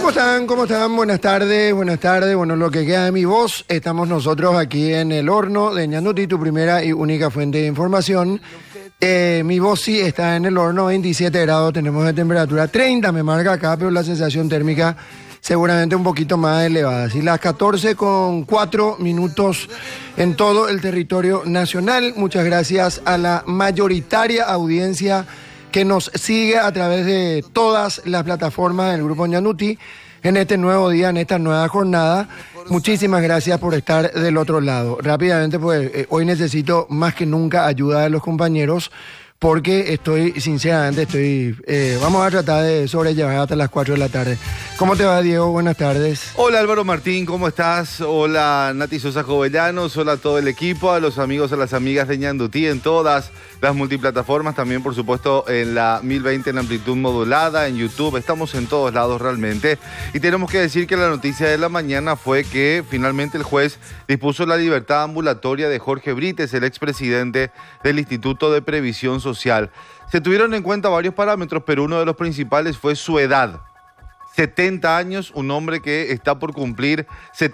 ¿Cómo están? ¿Cómo están? Buenas tardes, buenas tardes. Bueno, lo que queda de mi voz, estamos nosotros aquí en el horno de Ñanduti, tu primera y única fuente de información. Mi voz sí está en el horno, 27 grados, tenemos de temperatura, 30 me marca acá, pero la sensación térmica seguramente un poquito más elevada. ¿Sí? Las 14:04 en todo el territorio nacional. Muchas gracias a la mayoritaria audiencia que nos sigue a través de todas las plataformas del Grupo Ñanduti en este nuevo día, en esta nueva jornada. Muchísimas gracias por estar del otro lado. Rápidamente, pues hoy necesito más que nunca ayuda de los compañeros porque sinceramente, vamos a tratar de sobrellevar hasta las 4 de la tarde. ¿Cómo te va, Diego? Buenas tardes. Hola, Álvaro Martín, ¿cómo estás? Hola, Nati Sosa Jovellanos, hola a todo el equipo, a los amigos, a las amigas de Ñanduti en todas las multiplataformas, también por supuesto en la 1020 en amplitud modulada, en YouTube, estamos en todos lados realmente. Y tenemos que decir que la noticia de la mañana fue que finalmente el juez dispuso la libertad ambulatoria de Jorge Brites, el expresidente del Instituto de Previsión Social. Se tuvieron en cuenta varios parámetros, pero uno de los principales fue su edad. 70 años, un hombre que está por cumplir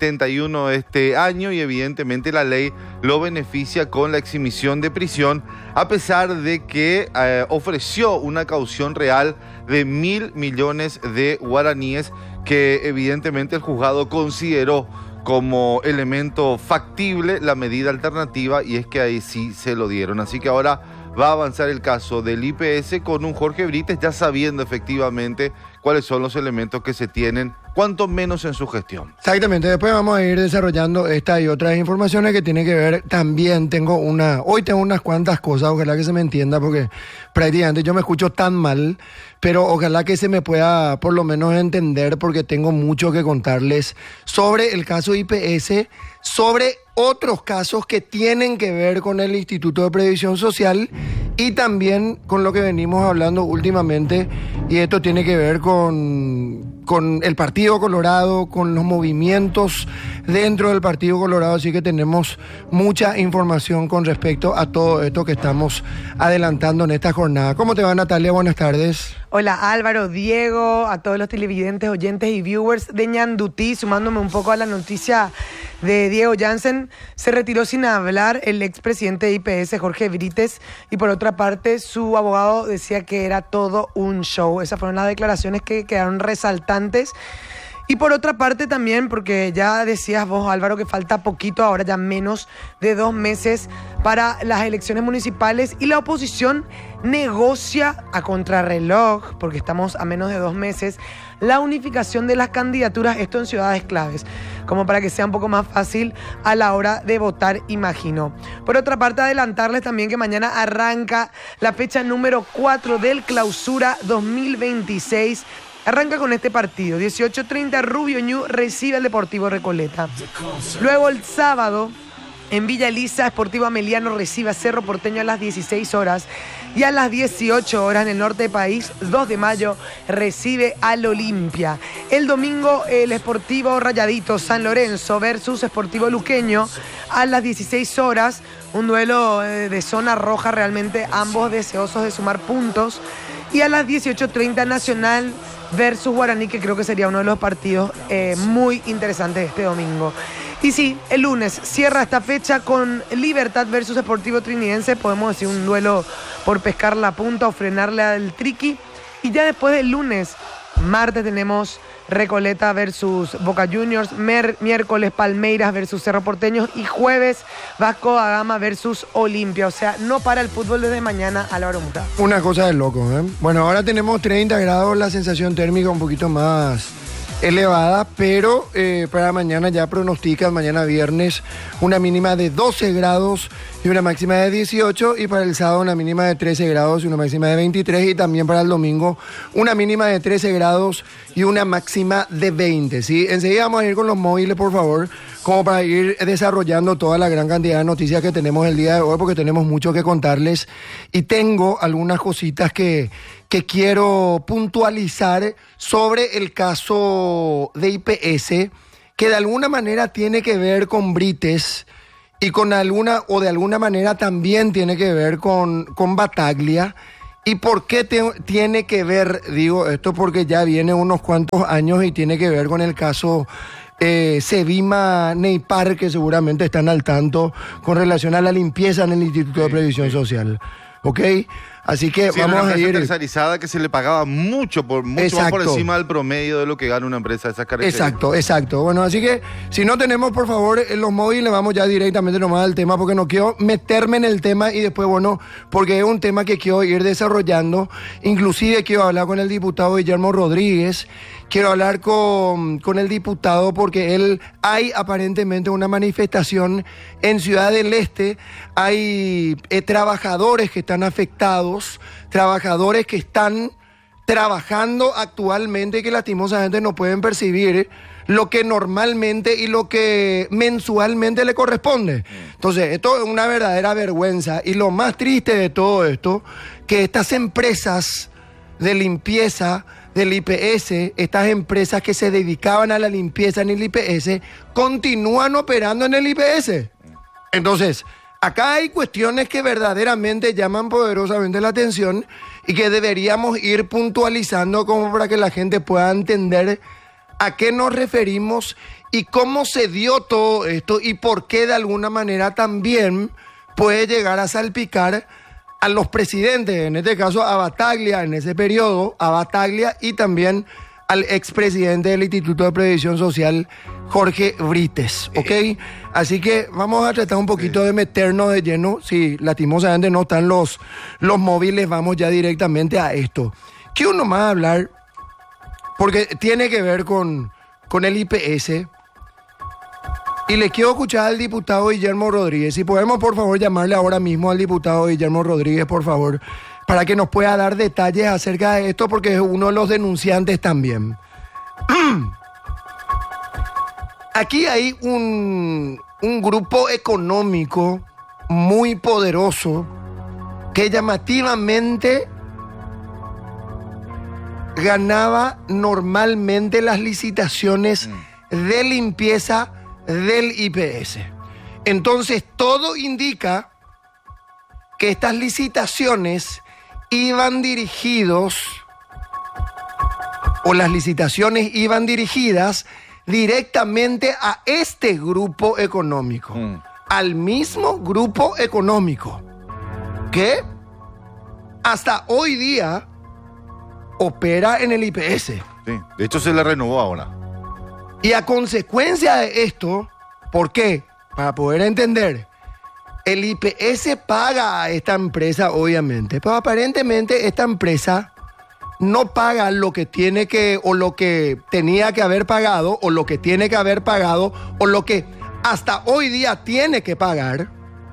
71 este año y evidentemente la ley lo beneficia con la exhibición de prisión, a pesar de que ofreció una caución real de 1.000 millones de guaraníes que evidentemente el juzgado consideró como elemento factible la medida alternativa, y es que ahí sí se lo dieron. Así que ahora va a avanzar el caso del IPS con un Jorge Brites, ya sabiendo efectivamente cuáles son los elementos que se tienen, cuanto menos en su gestión. Exactamente, después vamos a ir desarrollando esta y otras informaciones que tienen que ver también. Hoy tengo unas cuantas cosas, ojalá que se me entienda, porque prácticamente yo me escucho tan mal, pero ojalá que se me pueda por lo menos entender, porque tengo mucho que contarles sobre el caso IPS, sobre otros casos que tienen que ver con el Instituto de Previsión Social y también con lo que venimos hablando últimamente, y esto tiene que ver con el Partido Colorado, con los movimientos dentro del Partido Colorado, así que tenemos mucha información con respecto a todo esto que estamos adelantando en esta jornada. ¿Cómo te va, Natalia? Buenas tardes. Hola, Álvaro, Diego, a todos los televidentes, oyentes y viewers de Ñanduti, sumándome un poco a la noticia de Diego Jansen. Se retiró sin hablar el expresidente de IPS, Jorge Brites, y por otra parte su abogado decía que era todo un show. Esas fueron las declaraciones que quedaron resaltantes. Y por otra parte también, porque ya decías vos, Álvaro, que falta poquito, ahora ya menos de 2 meses para las elecciones municipales, y la oposición negocia a contrarreloj, porque estamos a menos de 2 meses, la unificación de las candidaturas, esto en ciudades claves, como para que sea un poco más fácil a la hora de votar, imagino. Por otra parte, adelantarles también que mañana arranca la fecha número 4 del Clausura 2026. Arranca con este partido, 18:30, Rubio Ñu recibe al Deportivo Recoleta. Luego el sábado, en Villa Elisa, Sportivo Ameliano recibe a Cerro Porteño a las 16 horas. Y a las 18 horas en el norte del país, 2 de mayo, recibe al Olimpia. El domingo, el Sportivo Rayadito San Lorenzo versus Sportivo Luqueño a las 16 horas. Un duelo de zona roja, realmente ambos deseosos de sumar puntos. Y a las 18:30, Nacional versus Guaraní, que creo que sería uno de los partidos muy interesantes este domingo. Y sí, el lunes cierra esta fecha con Libertad versus Sportivo Trinidense. Podemos decir un duelo por pescar la punta o frenarle al triqui. Y ya después del lunes, martes tenemos Recoleta versus Boca Juniors, miércoles Palmeiras versus Cerro Porteño y jueves Vasco da Gama versus Olimpia. O sea, no para el fútbol desde mañana, Álvaro Muta. Una cosa de loco, ¿eh? Bueno, ahora tenemos 30 grados, la sensación térmica un poquito más elevada, pero para mañana ya pronostican, mañana viernes, una mínima de 12 grados y una máxima de 18, y para el sábado una mínima de 13 grados y una máxima de 23, y también para el domingo una mínima de 13 grados y una máxima de 20, ¿sí? Enseguida vamos a ir con los móviles, por favor, como para ir desarrollando toda la gran cantidad de noticias que tenemos el día de hoy, porque tenemos mucho que contarles, y tengo algunas cositas que quiero puntualizar sobre el caso de IPS, que de alguna manera tiene que ver con Brites y de alguna manera también tiene que ver con Battaglia, ¿Y por qué tiene que ver, digo esto porque ya viene unos cuantos años y tiene que ver con el caso Sevima Neipar, que seguramente están al tanto con relación a la limpieza en el Instituto de Previsión Social? ¿Ok? Así que Sí, vamos una a empresa ir... tercerizada que se le pagaba mucho más por encima del promedio de lo que gana una empresa de esas características. Exacto. Bueno, así que si no tenemos, por favor, en los móviles, vamos ya directamente nomás al tema, porque no quiero meterme en el tema y después, bueno, porque es un tema que quiero ir desarrollando. Inclusive quiero hablar con el diputado Guillermo Rodríguez, quiero hablar con el diputado porque hay aparentemente una manifestación en Ciudad del Este, hay trabajadores que están afectados, trabajadores que están trabajando actualmente y que lastimosamente no pueden percibir lo que normalmente y lo que mensualmente le corresponde. Entonces, esto es una verdadera vergüenza y lo más triste de todo esto, que estas empresas de limpieza del IPS, estas empresas que se dedicaban a la limpieza en el IPS, continúan operando en el IPS. Entonces, acá hay cuestiones que verdaderamente llaman poderosamente la atención y que deberíamos ir puntualizando como para que la gente pueda entender a qué nos referimos y cómo se dio todo esto y por qué de alguna manera también puede llegar a salpicar a los presidentes, en este caso a Battaglia en ese periodo, a Battaglia y también al expresidente del Instituto de Previsión Social, Jorge Brites, ¿ok? Así que vamos a tratar un poquito de meternos de lleno. Si lastimosamente no están los móviles, vamos ya directamente a esto. Quiero nomás hablar, porque tiene que ver con el IPS, y le quiero escuchar al diputado Guillermo Rodríguez. Si podemos, por favor, llamarle ahora mismo al diputado Guillermo Rodríguez, por favor, para que nos pueda dar detalles acerca de esto, porque es uno de los denunciantes también. Aquí hay un grupo económico muy poderoso que llamativamente ganaba normalmente las licitaciones de limpieza del IPS. Entonces, todo indica que estas licitaciones iban dirigidas directamente a este grupo económico, al mismo grupo económico que hasta hoy día opera en el IPS. Sí, de hecho se le renovó ahora. Y a consecuencia de esto, ¿por qué? Para poder entender, el IPS paga a esta empresa, obviamente, pero aparentemente esta empresa no paga lo que tiene que, o lo que tenía que haber pagado, o lo que tiene que haber pagado, o lo que hasta hoy día tiene que pagar.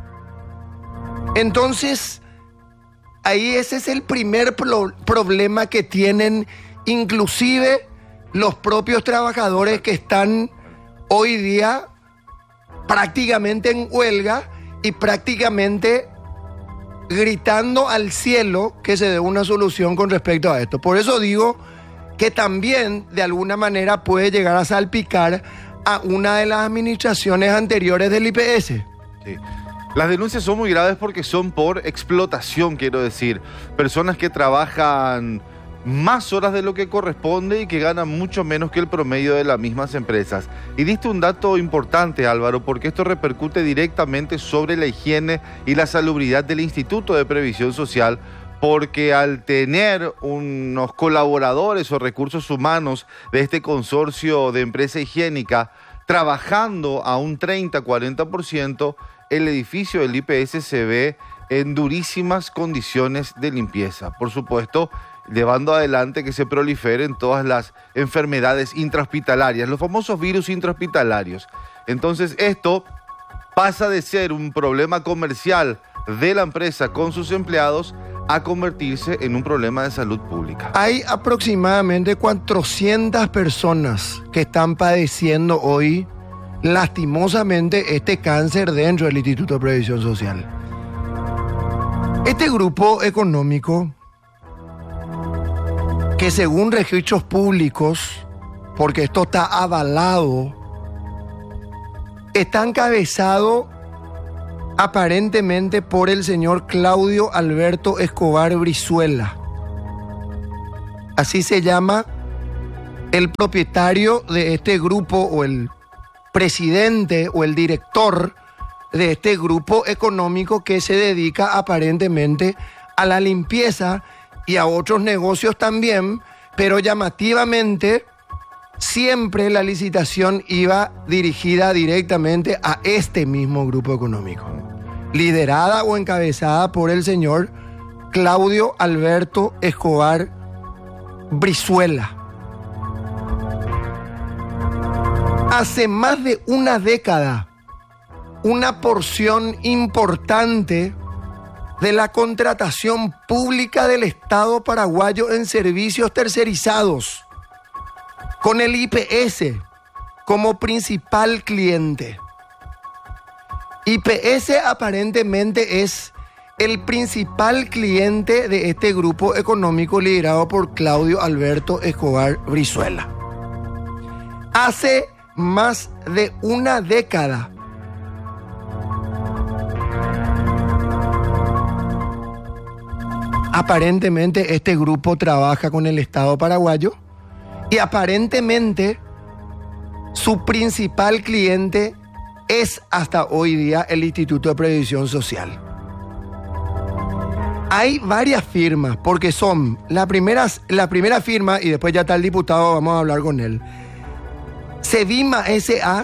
Entonces, ahí ese es el primer problema que tienen inclusive los propios trabajadores que están hoy día prácticamente en huelga y prácticamente gritando al cielo que se dé una solución con respecto a esto. Por eso digo que también de alguna manera puede llegar a salpicar a una de las administraciones anteriores del IPS. Sí. Las denuncias son muy graves porque son por explotación, quiero decir. Personas que trabajan más horas de lo que corresponde y que ganan mucho menos que el promedio de las mismas empresas. Y diste un dato importante, Álvaro, porque esto repercute directamente sobre la higiene y la salubridad del Instituto de Previsión Social, porque al tener unos colaboradores o recursos humanos de este consorcio de empresa higiénica trabajando a un 30-40%, el edificio del IPS se ve en durísimas condiciones de limpieza. Por supuesto, llevando adelante que se proliferen todas las enfermedades intrahospitalarias, los famosos virus intrahospitalarios. Entonces esto pasa de ser un problema comercial de la empresa con sus empleados a convertirse en un problema de salud pública. Hay aproximadamente 400 personas que están padeciendo hoy lastimosamente este cáncer dentro del Instituto de Previsión Social. Este grupo económico, que según registros públicos, porque esto está avalado, está encabezado aparentemente por el señor Claudio Alberto Escobar Brizuela. Así se llama el propietario de este grupo, o el presidente o el director de este grupo económico que se dedica aparentemente a la limpieza y a otros negocios también, pero llamativamente siempre la licitación iba dirigida directamente a este mismo grupo económico, liderada o encabezada por el señor Claudio Alberto Escobar Brizuela. Hace más de una década, una porción importante de la contratación pública del Estado paraguayo en servicios tercerizados, con el IPS como principal cliente. IPS aparentemente es el principal cliente de este grupo económico liderado por Claudio Alberto Escobar Brizuela. Hace más de una década, aparentemente este grupo trabaja con el Estado paraguayo y aparentemente su principal cliente es hasta hoy día el Instituto de Previsión Social. Hay varias firmas, porque son la primera firma, y después ya está el diputado, vamos a hablar con él. Sevima S.A.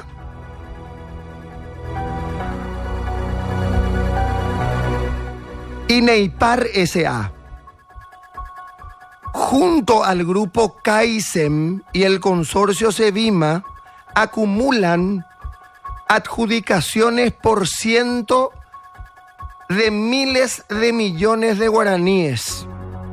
y Neipar S.A. Junto al grupo CAICEM y el consorcio Sevima acumulan adjudicaciones por cientos de miles de millones de guaraníes.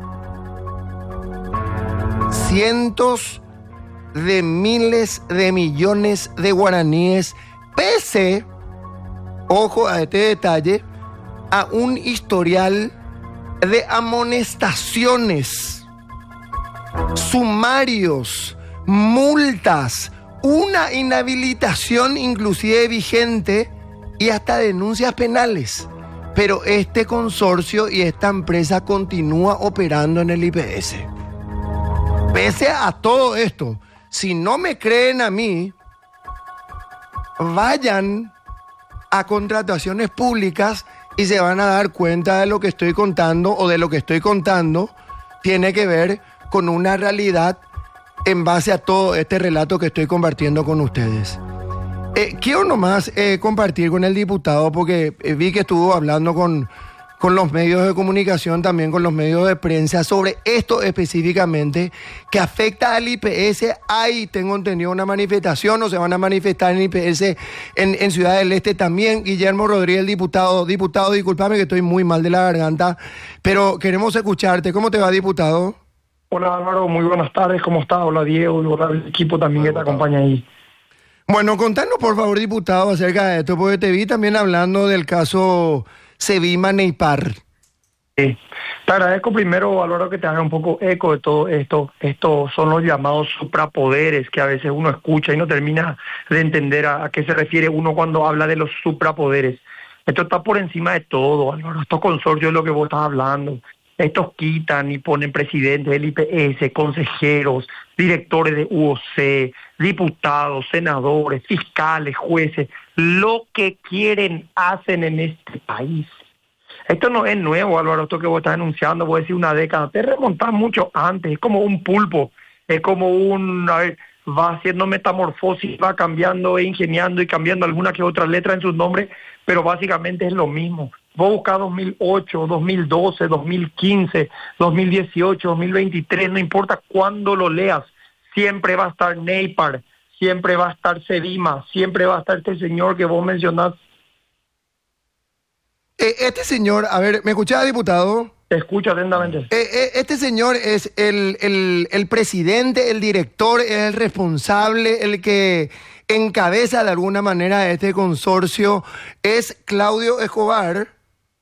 Cientos de miles de millones de guaraníes, pese, ojo a este detalle, a un historial de amonestaciones, sumarios, multas, una inhabilitación inclusive vigente y hasta denuncias penales. Pero este consorcio y esta empresa continúa operando en el IPS. Pese a todo esto, si no me creen a mí, vayan a contrataciones públicas y se van a dar cuenta de lo que estoy contando, o de lo que estoy contando tiene que ver con una realidad en base a todo este relato que estoy compartiendo con ustedes. Quiero nomás compartir con el diputado, porque vi que estuvo hablando con los medios de comunicación, también con los medios de prensa, sobre esto específicamente que afecta al IPS. Ahí tengo entendido una manifestación, o se van a manifestar en IPS en Ciudad del Este también. Guillermo Rodríguez, diputado, discúlpame que estoy muy mal de la garganta, pero queremos escucharte. ¿Cómo te va, diputado? Hola Álvaro, muy buenas tardes, ¿cómo estás? Hola Diego, hola el equipo también que te acompaña ahí. Bueno, contanos por favor, diputado, acerca de esto, porque te vi también hablando del caso Sevima Neipar. Sí. Te agradezco primero, Álvaro, que te haga un poco eco de todo esto. Estos son los llamados suprapoderes que a veces uno escucha y no termina de entender a qué se refiere uno cuando habla de los suprapoderes. Esto está por encima de todo, Álvaro. Estos consorcios es lo que vos estás hablando. Estos quitan y ponen presidentes del IPS, consejeros, directores de UOC, diputados, senadores, fiscales, jueces. Lo que quieren hacen en este país. Esto no es nuevo, Álvaro, esto que vos estás anunciando, vos decís una década. Te remontás mucho antes, es como un pulpo, es como va haciendo metamorfosis, va cambiando e ingeniando y cambiando alguna que otra letra en sus nombres, pero básicamente es lo mismo. Vos buscás 2008, 2012, 2015, 2018, 2023, no importa cuándo lo leas, siempre va a estar Neipar, siempre va a estar Sevima, siempre va a estar este señor que vos mencionás. Este señor, a ver, ¿me escuchaba, diputado? Te escucho atentamente. Este señor es el presidente, el director, es el responsable, el que encabeza de alguna manera este consorcio, es Claudio Escobar.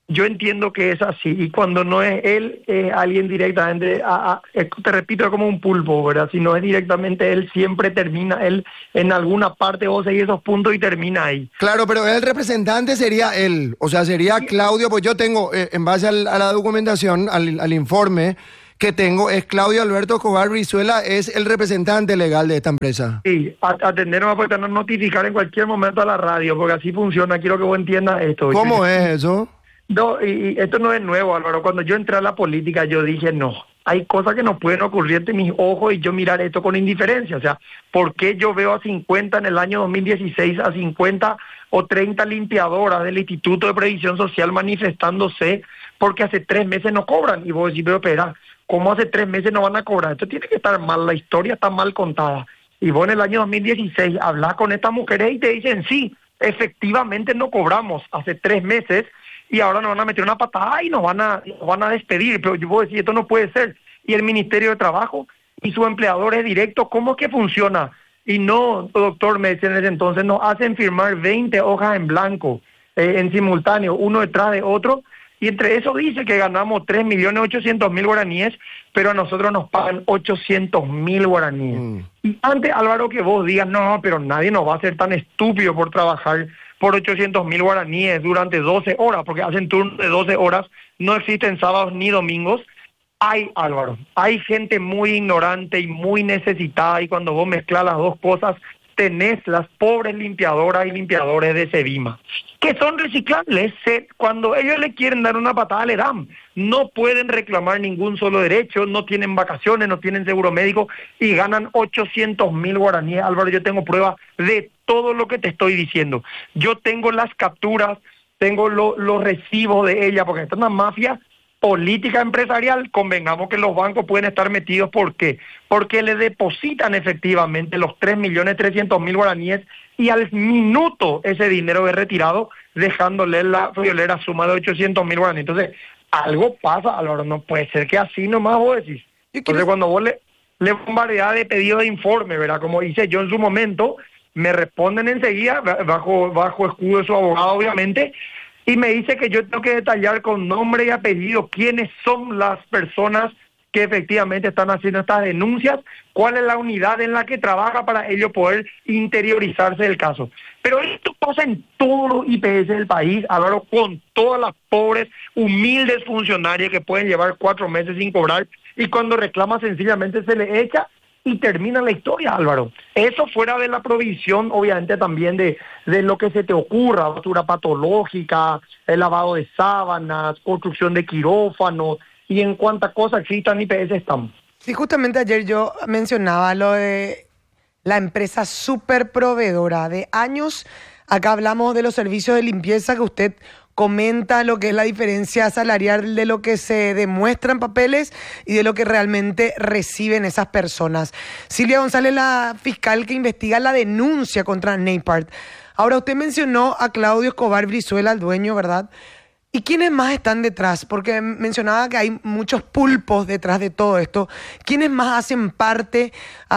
Yo entiendo que es así, y cuando no es él, es alguien directamente, te repito, es como un pulpo, ¿verdad? Si no es directamente él, siempre termina él en alguna parte, vos seguís esos puntos y termina ahí. Claro, pero el representante sería él, o sea, sería Claudio, pues yo tengo, en base a la documentación, al informe que tengo, es Claudio Alberto Escobar Brizuela, es el representante legal de esta empresa. Sí, atendernos a poder notificar en cualquier momento a la radio, porque así funciona, quiero que vos entiendas esto. ¿Cómo es eso? No, y esto no es nuevo, Álvaro. Cuando yo entré a la política, yo dije, no, hay cosas que no pueden ocurrir ante mis ojos y yo mirar esto con indiferencia. O sea, ¿por qué yo veo a 50 en el año 2016, a 50 o 30 limpiadoras del Instituto de Previsión Social manifestándose porque hace 3 meses no cobran? Y vos decís, pero espera, ¿cómo hace 3 meses no van a cobrar? Esto tiene que estar mal, la historia está mal contada. Y vos en el año 2016 hablas con estas mujeres y te dicen, sí, efectivamente no cobramos hace 3 meses, y ahora nos van a meter una patada y nos van a despedir. Pero yo puedo decir, esto no puede ser. Y el Ministerio de Trabajo y sus empleadores directos, ¿cómo es que funciona? Y no, doctor, me decían en ese entonces, nos hacen firmar 20 hojas en blanco, en simultáneo, uno detrás de otro, y entre eso dice que ganamos 3.800.000 guaraníes, pero a nosotros nos pagan 800.000 guaraníes. Y antes, Álvaro, que vos digas, no, pero nadie nos va a ser tan estúpido por trabajar por 800.000 guaraníes durante 12 horas, porque hacen turnos de 12 horas, no existen sábados ni domingos. Álvaro, hay gente muy ignorante y muy necesitada, y cuando vos mezclas las dos cosas, tenés las pobres limpiadoras y limpiadores de Sevima, que son reciclables. Cuando ellos le quieren dar una patada, le dan. No pueden reclamar ningún solo derecho, no tienen vacaciones, no tienen seguro médico, y ganan 800.000 guaraníes. Álvaro, yo tengo pruebas de todo lo que te estoy diciendo. Yo tengo las capturas, tengo los recibos de ella, porque esta es una mafia política empresarial. Convengamos que los bancos pueden estar metidos. ¿Por qué? Porque le depositan efectivamente los 3.300.000 guaraníes, y al minuto ese dinero es retirado, dejándole la friolera suma de 800.000 guaraníes. Entonces, algo pasa, Álvaro, no puede ser que así nomás vos decís. Entonces, cuando vos le bombardeás de pedido de informe, ¿verdad? Como hice yo en su momento, me responden enseguida, bajo escudo de su abogado, obviamente, y me dice que yo tengo que detallar con nombre y apellido quiénes son las personas que efectivamente están haciendo estas denuncias, cuál es la unidad en la que trabaja para ello poder interiorizarse del caso. Pero esto pasa en todos los IPS del país, Álvaro, con todas las pobres, humildes funcionarias que pueden llevar 4 meses sin cobrar, y cuando reclama sencillamente se le echa y termina la historia, Álvaro. Eso fuera de la provisión, obviamente, también de lo que se te ocurra, basura patológica, el lavado de sábanas, construcción de quirófanos, y en cuántas cosas existan IPS estamos. Sí, justamente ayer yo mencionaba lo de la empresa super proveedora de años. Acá hablamos de los servicios de limpieza, que usted comenta lo que es la diferencia salarial de lo que se demuestra en papeles y de lo que realmente reciben esas personas. Silvia González, la fiscal que investiga la denuncia contra Neypart. Ahora, usted mencionó a Claudio Escobar Brizuela, el dueño, ¿verdad? ¿Y quiénes más están detrás? Porque mencionaba que hay muchos pulpos detrás de todo esto. ¿Quiénes más hacen parte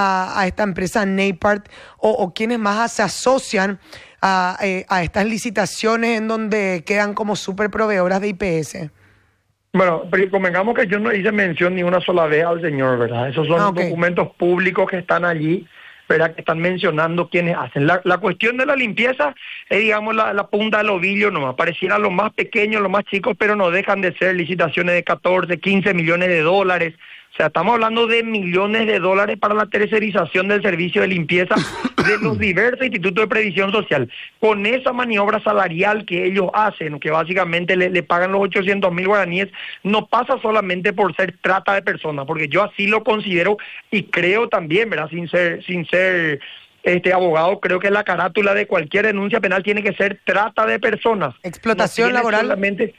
a esta empresa Neypart, o quiénes más se asocian a estas licitaciones en donde quedan como super proveedoras de IPS? Bueno, pero convengamos que yo no hice mención ni una sola vez al señor, ¿verdad? Esos son documentos públicos que están allí, ¿verdad? Que están mencionando quiénes hacen. La cuestión de la limpieza es, digamos, la punta del ovillo nomás. Pareciera lo más pequeño, lo más chico, pero no dejan de ser licitaciones de 14, 15 millones de dólares. O sea, estamos hablando de millones de dólares para la tercerización del servicio de limpieza de los diversos institutos de previsión social. Con esa maniobra salarial que ellos hacen, que básicamente le pagan los 800.000 guaraníes, no pasa solamente por ser trata de personas, porque yo así lo considero y creo también, ¿verdad? Sin ser abogado, creo que la carátula de cualquier denuncia penal tiene que ser trata de personas. Explotación laboral. Solamente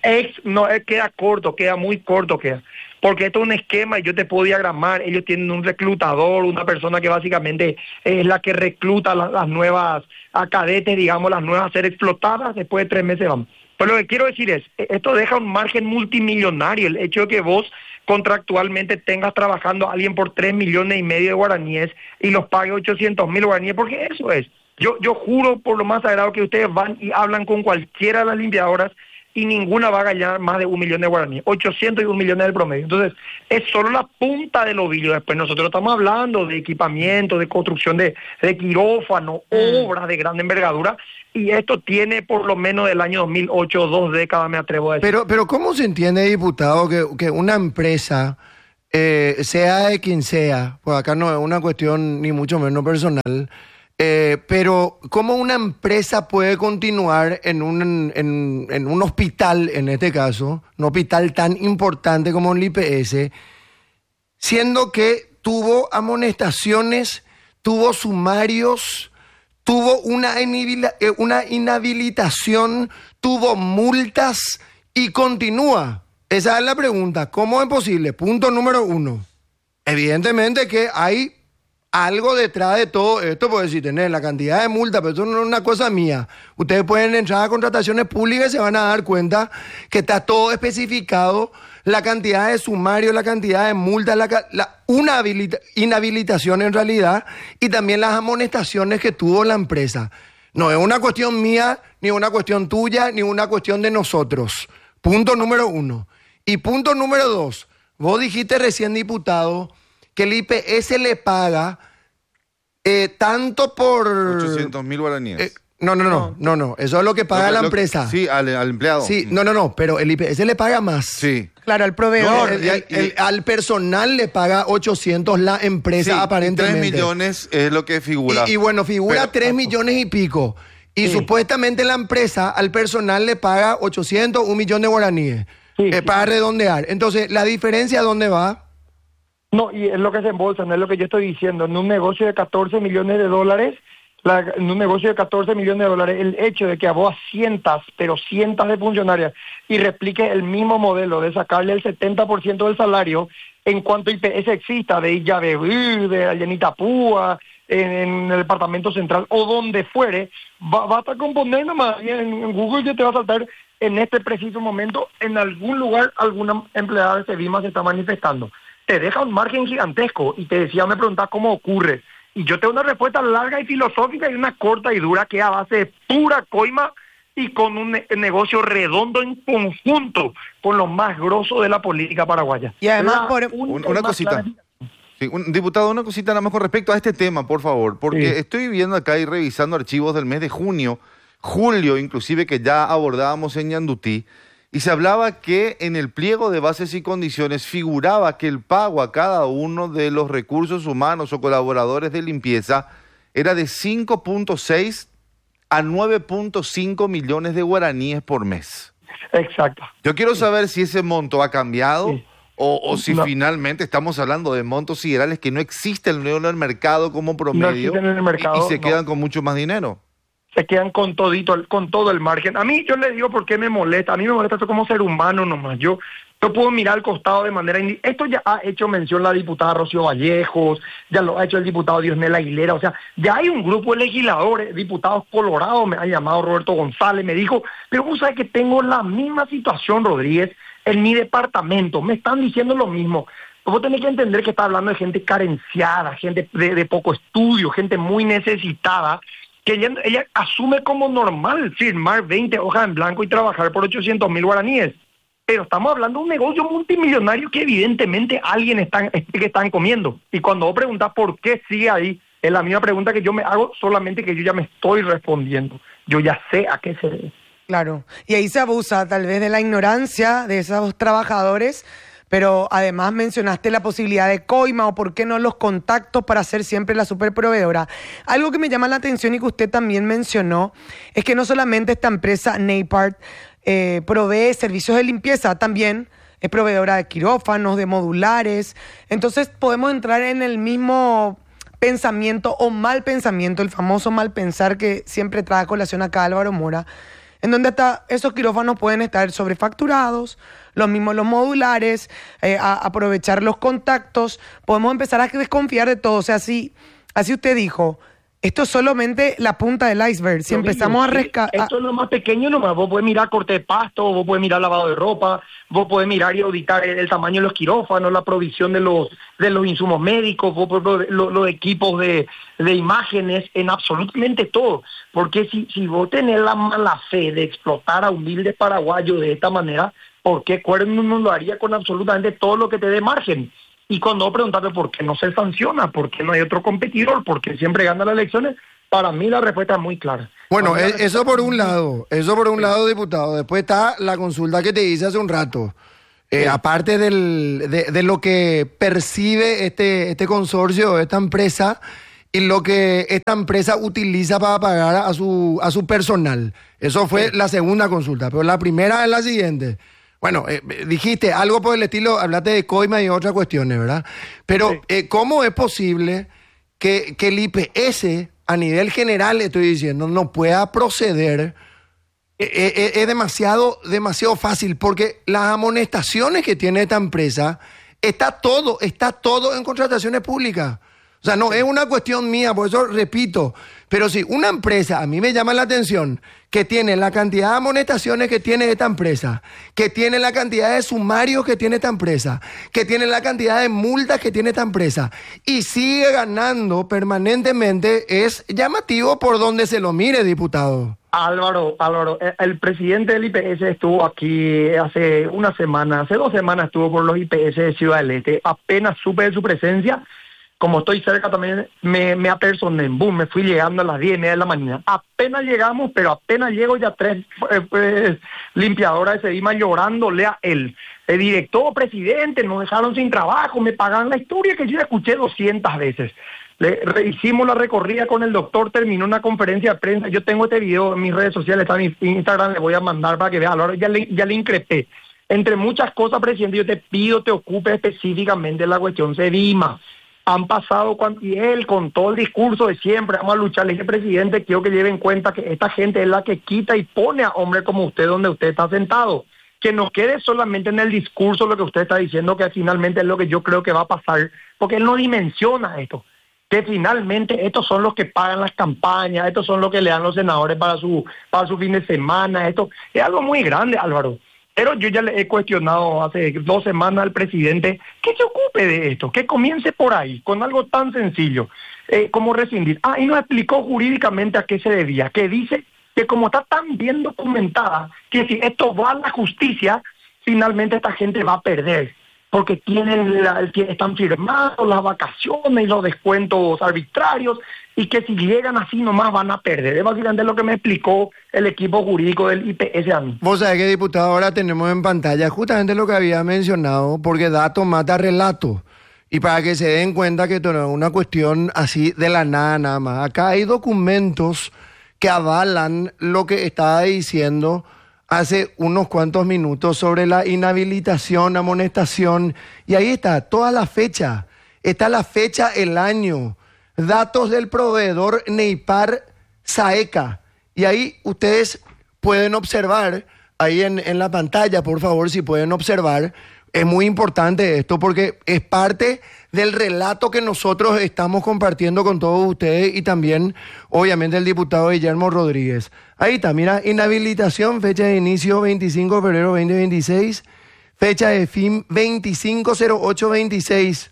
queda muy corto, porque esto es un esquema y yo te puedo diagramar. Ellos tienen un reclutador, una persona que básicamente es la que recluta las nuevas cadetes, digamos, las nuevas a ser explotadas. Después de 3 meses vamos. Pero lo que quiero decir es, esto deja un margen multimillonario, el hecho de que vos contractualmente tengas trabajando a alguien por 3,5 millones de guaraníes y los pague 800.000 guaraníes, porque eso es. Yo juro por lo más sagrado que ustedes van y hablan con cualquiera de las limpiadoras y ninguna va a ganar más de 1 millón de guaraníes, 800 y 1 millón del promedio. Entonces, es solo la punta del ovillo. Después nosotros estamos hablando de equipamiento, de construcción de quirófano, obras de gran envergadura, y esto tiene por lo menos del año 2008, 2 décadas, me atrevo a decir. Pero ¿cómo se entiende, diputado, que una empresa, sea de quien sea, pues acá no es una cuestión ni mucho menos personal, pero cómo una empresa puede continuar en un hospital, en este caso, un hospital tan importante como el IPS, siendo que tuvo amonestaciones, tuvo sumarios, tuvo una inhabilitación, tuvo multas y continúa? Esa es la pregunta. ¿Cómo es posible? Punto número 1. Evidentemente que hay algo detrás de todo esto, porque si tenés la cantidad de multas, pero eso no es una cosa mía. Ustedes pueden entrar a contrataciones públicas y se van a dar cuenta que está todo especificado, la cantidad de sumarios, la cantidad de multas, una inhabilitación en realidad, y también las amonestaciones que tuvo la empresa. No es una cuestión mía, ni una cuestión tuya, ni una cuestión de nosotros. Punto número 1. Y punto número 2, vos dijiste recién, diputado, que el IPS le paga tanto por... 800.000 guaraníes. No, eso es lo que paga la empresa. Sí, al empleado. Sí, no, pero el IPS le paga más. Sí. Claro, al proveedor. Al personal le paga 800 la empresa, Sí, aparentemente. 3 millones es lo que figura. Y bueno, figura Pero- 3 millones y pico. Y supuestamente la empresa al personal le paga 800, 1 millón de guaraníes. Sí. Para redondear. Entonces, ¿la diferencia dónde va? No, y es lo que se embolsa, no es lo que yo estoy diciendo. En un negocio de 14 millones de dólares, en un negocio de 14 millones de dólares, el hecho de que a vos cientos de funcionarias y replique el mismo modelo de sacarle el 70% del salario en cuanto IPS exista, de Illaveví, de Allenita Púa, en el departamento central o donde fuere, basta con poner nomás, y en Google ya te va a saltar en este preciso momento, en algún lugar, alguna empleada de Sevima se está manifestando. Te deja un margen gigantesco y te decía, me preguntás cómo ocurre. Y yo tengo una respuesta larga y filosófica y una corta y dura que es a base de pura coima y con un negocio redondo en conjunto con los más grosos de la política paraguaya. Y además, Una cosita. Sí, diputado, una cosita nada más con respecto a este tema, por favor, porque Sí. estoy viendo acá y revisando archivos del mes de junio, julio inclusive, que ya abordábamos en Ñandutí, y se hablaba que en el pliego de bases y condiciones figuraba que el pago a cada uno de los recursos humanos o colaboradores de limpieza era de 5.6 a 9.5 millones de guaraníes por mes. Exacto. Yo quiero saber si ese monto ha cambiado. Sí. O si No. finalmente estamos hablando de montos siderales que no existen en el mercado como promedio, existen en el mercado, y se no. quedan con mucho más dinero. Se quedan con todito, con todo el margen. A mí, yo le digo por qué me molesta. A mí me molesta esto como ser humano nomás. Yo puedo mirar al costado de manera... Esto ya ha hecho mención la diputada Rocío Vallejos, ya lo ha hecho el diputado Diosnel Aguilera. O sea, ya hay un grupo de legisladores, diputados colorados, me ha llamado Roberto González, me dijo, pero vos sabés que tengo la misma situación, Rodríguez, en mi departamento. Me están diciendo lo mismo. Vos tenés que entender que está hablando de gente carenciada, gente de poco estudio, gente muy necesitada, que ella asume como normal firmar 20 hojas en blanco y trabajar por 800.000 guaraníes. Pero estamos hablando de un negocio multimillonario que evidentemente alguien están comiendo. Y cuando vos preguntás por qué sigue ahí, es la misma pregunta que yo me hago, solamente que yo ya me estoy respondiendo. Yo ya sé a qué se debe. Claro, y ahí se abusa tal vez de la ignorancia de esos trabajadores, pero además mencionaste la posibilidad de coima o por qué no los contactos para ser siempre la superproveedora. Algo que me llama la atención y que usted también mencionó es que no solamente esta empresa Neipart provee servicios de limpieza, también es proveedora de quirófanos, de modulares. Entonces podemos entrar en el mismo pensamiento o mal pensamiento, el famoso mal pensar que siempre trae a colación acá Álvaro Mora, en donde hasta esos quirófanos pueden estar sobrefacturados, los mismos los modulares, aprovechar los contactos, podemos empezar a desconfiar de todo. O sea, así usted dijo, Esto es solamente la punta del iceberg. Si empezamos a rescatar... Esto es lo más pequeño nomás. Vos podés mirar corte de pasto, vos podés mirar lavado de ropa, vos podés mirar y auditar el tamaño de los quirófanos, la provisión de los insumos médicos, los equipos de imágenes, en absolutamente todo. Porque si vos tenés la mala fe de explotar a humildes paraguayos de esta manera, ¿por qué Cuerno no lo haría con absolutamente todo lo que te dé margen? Y cuando preguntaste por qué no se sanciona, por qué no hay otro competidor, por qué siempre gana las elecciones, para mí la respuesta es muy clara. Bueno, eso por un lado, diputado. Después está la consulta que te hice hace un rato. Aparte de lo que percibe este consorcio, esta empresa, y lo que esta empresa utiliza para pagar a su personal. Eso fue la segunda consulta, pero la primera es la siguiente. Bueno, dijiste algo por el estilo, hablaste de coima y otras cuestiones, ¿verdad? Pero, ¿cómo es posible que el IPS, a nivel general, estoy diciendo, no pueda proceder? Es demasiado fácil, porque las amonestaciones que tiene esta empresa, está todo en contrataciones públicas. O sea, no es una cuestión mía, por eso repito, pero si una empresa, a mí me llama la atención, que tiene la cantidad de amonestaciones que tiene esta empresa, que tiene la cantidad de sumarios que tiene esta empresa, que tiene la cantidad de multas que tiene esta empresa, y sigue ganando permanentemente, es llamativo por donde se lo mire, diputado. Álvaro, el presidente del IPS estuvo aquí hace 2 semanas estuvo por los IPS de Ciudad del Este. Apenas supe de su presencia, como estoy cerca también me apersoné, boom, me fui llegando a las 10:30 de la mañana. Apenas llegamos, pero apenas llego ya 3 limpiadoras de Sedima llorándole a él. El director, presidente, nos dejaron sin trabajo, me pagan la historia que yo escuché 200 veces. Hicimos la recorrida con el doctor, terminó una conferencia de prensa. Yo tengo este video en mis redes sociales, está en mi Instagram, le voy a mandar para que vea. Ahora ya le increpé. Entre muchas cosas, presidente, yo te pido te ocupes específicamente de la cuestión Sedima. Han pasado, y él con todo el discurso de siempre, vamos a luchar. Le dije, presidente, quiero que lleve en cuenta que esta gente es la que quita y pone a hombres como usted donde usted está sentado. Que no quede solamente en el discurso lo que usted está diciendo, que finalmente es lo que yo creo que va a pasar, porque él no dimensiona esto. Que finalmente estos son los que pagan las campañas, estos son los que le dan los senadores para su fin de semana. Esto es algo muy grande, Álvaro. Pero yo ya le he cuestionado hace 2 semanas al presidente que se ocupe de esto, que comience por ahí, con algo tan sencillo como rescindir. Y nos explicó jurídicamente a qué se debía, que dice que como está tan bien documentada, que si esto va a la justicia, finalmente esta gente va a perder, porque están firmados las vacaciones y los descuentos arbitrarios, y que si llegan así nomás van a perder. Es básicamente lo que me explicó el equipo jurídico del IPS a mí. Vos sabés que, diputado, ahora tenemos en pantalla justamente lo que había mencionado, porque dato mata relato. Y para que se den cuenta que esto no es una cuestión así de la nada más. Acá hay documentos que avalan lo que estaba diciendo hace unos cuantos minutos sobre la inhabilitación, amonestación, y ahí está toda la fecha, está la fecha, el año, datos del proveedor Neipar Saeca, y ahí ustedes pueden observar, ahí en la pantalla, por favor, si pueden observar, es muy importante esto porque es parte del relato que nosotros estamos compartiendo con todos ustedes y también, obviamente, el diputado Guillermo Rodríguez. Ahí está, mira, inhabilitación, fecha de inicio 25 de febrero 2026, fecha de fin 25/08/26,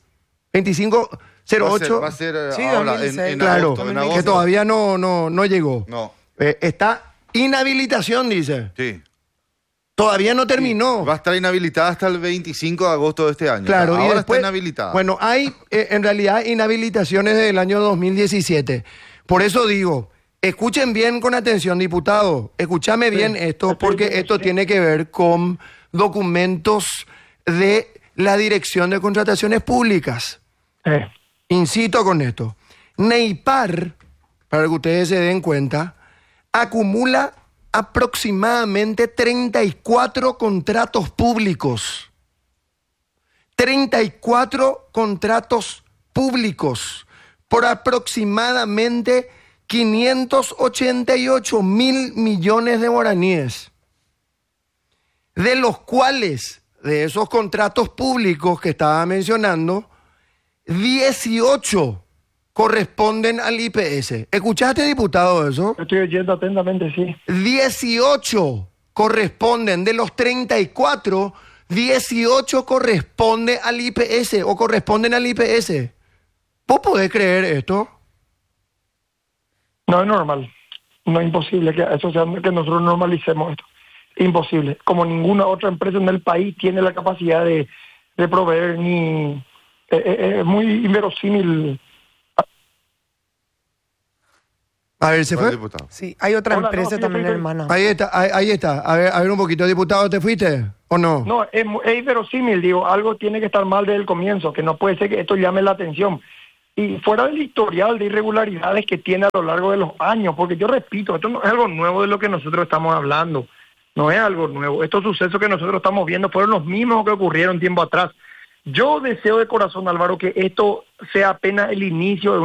25/08. Va a ser Sí, ahora, 2016. en Claro, agosto, en agosto. que todavía no llegó. No, Está inhabilitación, dice. sí. Todavía no terminó. Va a estar inhabilitada hasta el 25 de agosto de este año. Claro, O sea, y ahora después, está inhabilitada. Bueno, hay en realidad inhabilitaciones desde el año 2017. Por eso digo, escuchen bien con atención, diputado. Escúchame bien esto, porque esto tiene que ver con documentos de la Dirección de Contrataciones Públicas. Incito con esto. Neipar, para que ustedes se den cuenta, acumula aproximadamente 34 contratos públicos. 34 contratos públicos por aproximadamente 588.000 millones de guaraníes. De los cuales, de esos contratos públicos que estaba mencionando, 18 corresponden al IPS. ¿Escuchaste, diputado, eso? Estoy oyendo atentamente, sí. 18 corresponden, de los 34, 18 corresponde al IPS o corresponden al IPS. ¿Vos podés creer esto? No es normal. No es imposible que eso sea, que nosotros normalicemos esto. Imposible. Como ninguna otra empresa en el país tiene la capacidad de proveer ni... Es muy inverosímil. A ver, ¿se fue? Diputado. Sí, hay otra Hola, empresa no, sí, también, estoy- hermana. Ahí está. A ver un poquito, diputado, ¿te fuiste o no? No, es inverosímil, digo, algo tiene que estar mal desde el comienzo, que no puede ser que esto llame la atención. Y fuera del historial de irregularidades que tiene a lo largo de los años, porque yo repito, esto no es algo nuevo de lo que nosotros estamos hablando, no es algo nuevo. Estos sucesos que nosotros estamos viendo fueron los mismos que ocurrieron tiempo atrás. Yo deseo de corazón, Álvaro, que esto sea apenas el inicio de